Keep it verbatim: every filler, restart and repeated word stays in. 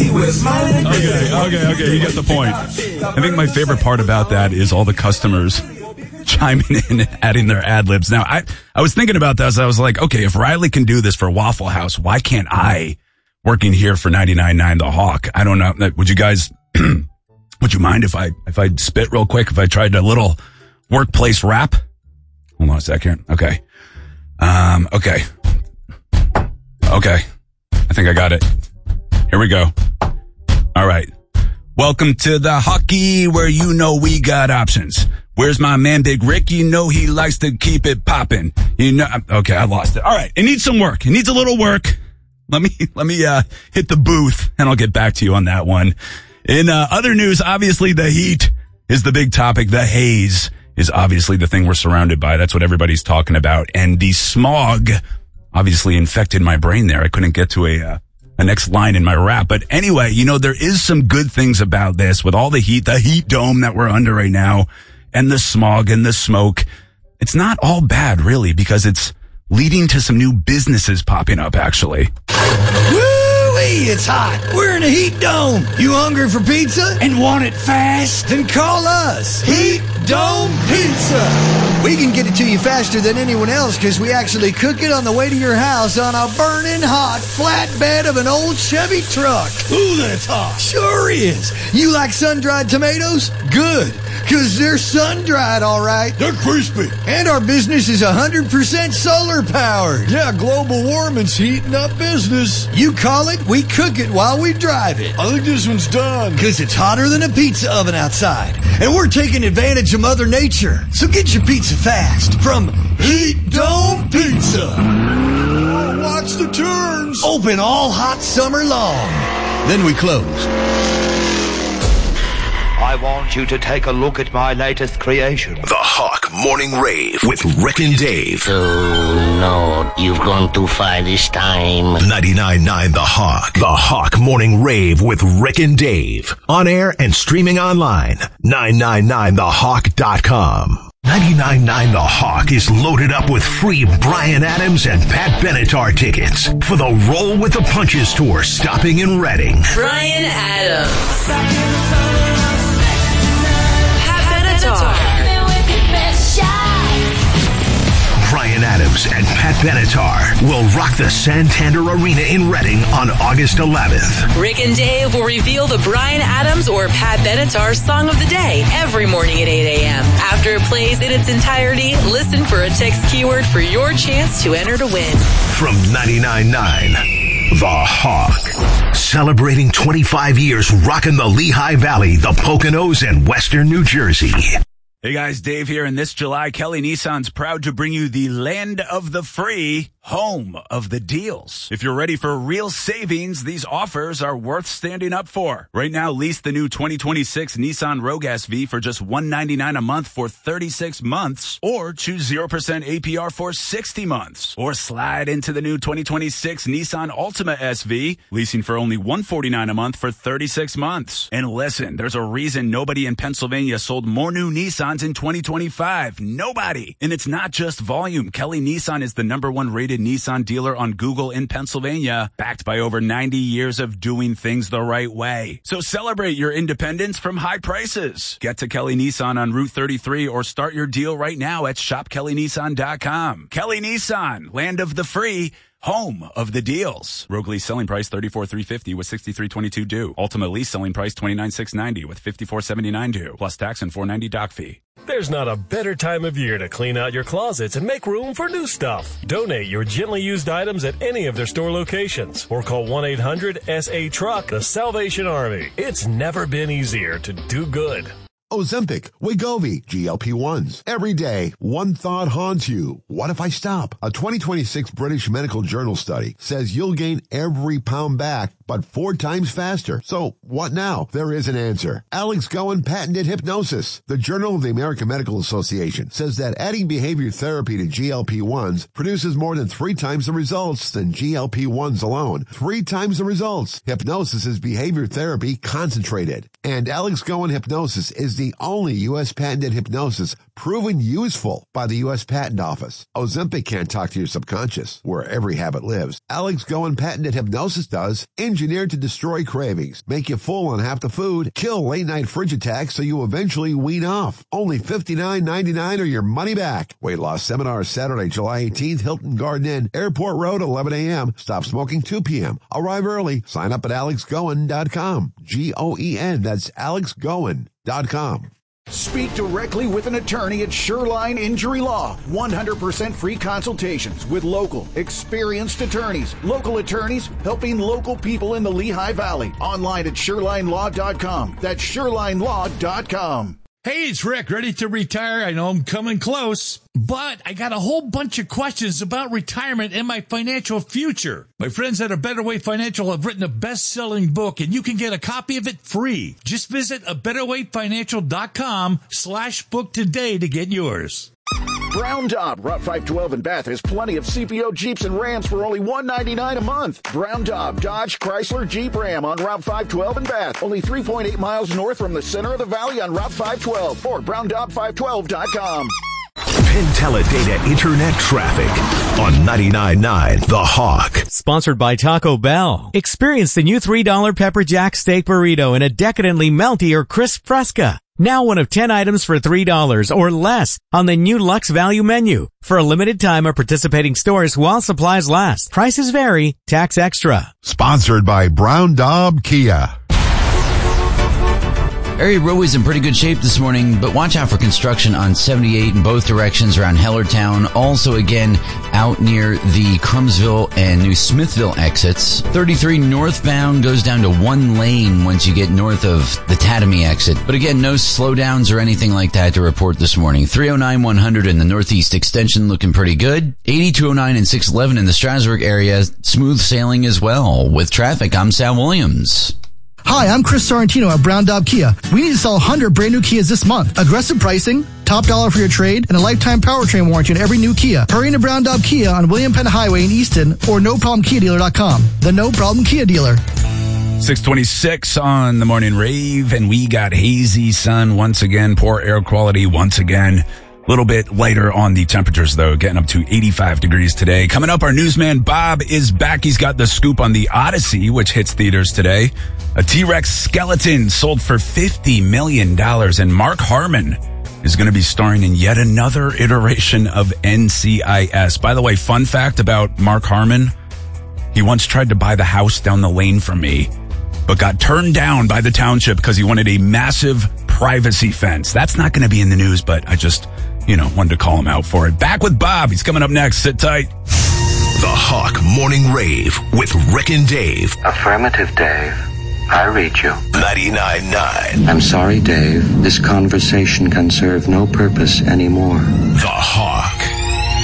We're smiling. Okay, okay, okay, you get the point. I think my favorite part about that is all the customers chiming in and adding their ad-libs. Now, I, I was thinking about this. I was like, okay, if Riley can do this for Waffle House, why can't I, working here for ninety-nine point nine The Hawk? I don't know. Would you guys, would you mind if I, if I spit real quick, if I tried a little workplace rap? Hold on a second. Okay. Um, okay. Okay. I think I got it. Here we go. All right. Welcome to the hockey where you know we got options. Where's my man Big Rick? You know he likes to keep it popping. You know, okay, I lost it. All right. It needs some work. It needs a little work. Let me, let me, uh, hit the booth and I'll get back to you on that one. In, uh, other news, obviously the heat is the big topic. The haze is obviously the thing we're surrounded by. That's what everybody's talking about. And the smog obviously infected my brain there. I couldn't get to a, uh, a next line in my rap. But anyway, you know, there is some good things about this with all the heat, the heat dome that we're under right now and the smog and the smoke. It's not all bad really because it's leading to some new businesses popping up actually. Woo-wee, it's hot. We're in a heat dome. You hungry for pizza and want it fast? Then call us. Heat Dome Pizza. We can get it to you faster than anyone else because we actually cook it on the way to your house on a burning hot flatbed of an old Chevy truck. Ooh, that's hot. Sure is. You like sun-dried tomatoes? Good, because they're sun-dried, all right. They're crispy. And our business is one hundred percent solar-powered. Yeah, global warming's heating up business. You call it, we cook it while we drive it. I think this one's done. Because it's hotter than a pizza oven outside. And we're taking advantage of Mother Nature. So get your pizza fast from Heat Dome Pizza. Watch the turns. Open all hot summer long. Then we close. I want you to take a look at my latest creation. The Hawk Morning Rave with Rick and Dave. Oh, no, you've gone too far this time. ninety-nine point nine The Hawk. The Hawk Morning Rave with Rick and Dave. On air and streaming online. nine nine nine the hawk dot com. ninety-nine point nine The Hawk is loaded up with free Bryan Adams and Pat Benatar tickets for the Roll with the Punches tour stopping in Reading. Bryan Adams. Pat Benatar. Bryan Adams and Pat Benatar will rock the Santander Arena in Reading on August eleventh. Rick and Dave will reveal the Bryan Adams or Pat Benatar song of the day every morning at eight a.m. After it plays in its entirety, listen for a text keyword for your chance to enter to win. From ninety-nine point nine The Hawk. Celebrating twenty-five years rocking the Lehigh Valley, the Poconos, and Western New Jersey. Hey guys, Dave here, and this July, Kelly Nissan's proud to bring you the land of the free, home of the deals. If you're ready for real savings, these offers are worth standing up for. Right now, lease the new twenty twenty-six Nissan Rogue S V for just one hundred ninety-nine dollars a month for thirty-six months, or choose zero percent A P R for sixty months. Or slide into the new twenty twenty-six Nissan Altima S V, leasing for only one hundred forty-nine dollars a month for thirty-six months. And listen, there's a reason nobody in Pennsylvania sold more new Nissan in twenty twenty-five. Nobody. And it's not just volume. Kelly Nissan is the number one rated Nissan dealer on Google in Pennsylvania, backed by over ninety years of doing things the right way. So celebrate your independence from high prices. Get to Kelly Nissan on Route thirty-three or start your deal right now at shop kelly nissan dot com. Kelly Nissan, land of the free, home of the deals. Rogue lease selling price thirty-four thousand three hundred fifty dollars with sixty-three thousand two hundred twenty-two due. Ultimate lease selling price twenty-nine thousand six hundred ninety dollars with fifty-four thousand seven hundred ninety-nine due, plus tax and four hundred ninety dollars dock fee. There's not a better time of year to clean out your closets and make room for new stuff. Donate your gently used items at any of their store locations or call one eight hundred S A truck, the Salvation Army. It's never been easier to do good. Ozempic, Wegovy, G L P ones. Every day, one thought haunts you. What if I stop? A twenty twenty-six British Medical Journal study says you'll gain every pound back, but four times faster. So what now? There is an answer. Alex Goen patented hypnosis. The Journal of the American Medical Association says that adding behavior therapy to G L P ones produces more than three times the results than G L P ones alone. Three times the results. Hypnosis is behavior therapy concentrated. And Alex Goen Hypnosis is the only U S patented hypnosis proven useful by the U S Patent Office. Ozempic can't talk to your subconscious, where every habit lives. Alex Goen patented hypnosis does, engineered to destroy cravings, make you full on half the food, kill late-night fridge attacks so you eventually wean off. Only fifty-nine ninety-nine or your money back. Weight loss seminar Saturday, July eighteenth, Hilton Garden Inn, Airport Road, eleven a.m. Stop smoking two p.m. Arrive early. Sign up at alex goen dot com. G O E N. That's alex goen dot com. Speak directly with an attorney at Shoreline Injury Law. one hundred percent free consultations with local, experienced attorneys. Local attorneys helping local people in the Lehigh Valley. Online at shoreline law dot com. That's shoreline law dot com. Hey, it's Rick, ready to retire. I know I'm coming close, but I got a whole bunch of questions about retirement and my financial future. My friends at A Better Way Financial have written a best-selling book, and you can get a copy of it free. Just visit a better way financial dot com slash book today to get yours. Brown Daub, Route five twelve in Bath has plenty of C P O Jeeps and Rams for only one hundred ninety-nine dollars a month. Brown Daub, Dodge, Chrysler, Jeep, Ram on Route five twelve in Bath. Only three point eight miles north from the center of the valley on Route five twelve or brown daub five twelve dot com. Penteledata Internet Traffic on ninety-nine point nine The Hawk. Sponsored by Taco Bell. Experience the new three dollar Pepper Jack Steak Burrito in a decadently melty or crisp Fresca. Now one of ten items for three dollars or less on the new Lux Value menu. For a limited time at participating stores while supplies last. Prices vary. Tax extra. Sponsored by Brown Daub Kia. Area roadways in pretty good shape this morning, but watch out for construction on seventy-eight in both directions around Hellertown. Also, again, out near the Crumsville and New Smithville exits. thirty-three northbound goes down to one lane once you get north of the Tatamy exit. But again, no slowdowns or anything like that to report this morning. three oh nine one hundred in the Northeast extension looking pretty good. eighty two oh nine and six eleven in the Strasburg area. Smooth sailing as well. With traffic, I'm Sal Williams. Hi, I'm Chris Sorrentino at Brown Daub Kia. We need to sell one hundred brand new Kias this month. Aggressive pricing, top dollar for your trade, and a lifetime powertrain warranty on every new Kia. Hurry into Brown Daub Kia on William Penn Highway in Easton or no problem kia dealer dot com. The No Problem Kia Dealer. six twenty-six on the morning rave, and we got hazy sun once again, poor air quality once again. A little bit lighter on the temperatures, though, getting up to eighty-five degrees today. Coming up, our newsman Bob is back. He's got the scoop on the Odyssey, which hits theaters today. A T-Rex skeleton sold for fifty million dollars, and Mark Harmon is going to be starring in yet another iteration of N C I S. By the way, fun fact about Mark Harmon, he once tried to buy the house down the lane from me, but got turned down by the township because he wanted a massive privacy fence. That's not going to be in the news, but I just, you know, wanted to call him out for it. Back with Bob. He's coming up next. Sit tight. The Hawk Morning Rave with Rick and Dave. Affirmative, Dave. I read you. ninety-nine point nine. I'm sorry, Dave. This conversation can serve no purpose anymore. The